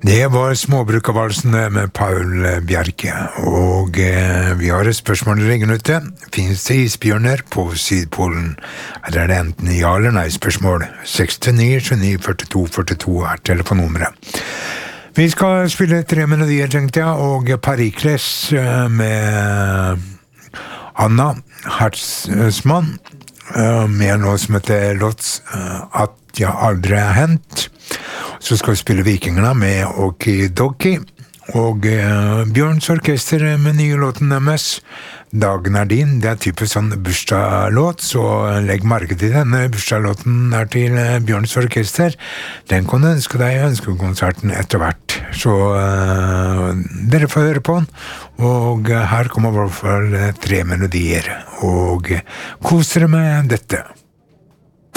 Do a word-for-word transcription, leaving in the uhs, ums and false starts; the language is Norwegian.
Det var Småbrukarvalsen med Paul Bjerke, og eh, vi har et spørsmål liggende ute. Finnes det isbjørner på Sydpolen? Eller er det enten ja eller nei spørsmål? seks ni sju ni fire to fire to er telefonnummeret. Vi skal spille tre melodier, tenkte jeg, og Perikles eh, med Anna Hertzmann, eh, med noe som heter Låts eh, At jeg aldri har hendt. Så skal vi spille Vikingene med Okidoki, og eh, Bjørns Orkester med nye låten deres. Dagen er din, det er typisk sånn bursdagslåt, så legg merke til denne bursdagslåten er til eh, Bjørns Orkester. Den kan du ønske deg i ønskekonserten etter hvert, så eh, dere får høre på den. Og eh, her kommer i hvert fall tre melodier, og kos dere med dette.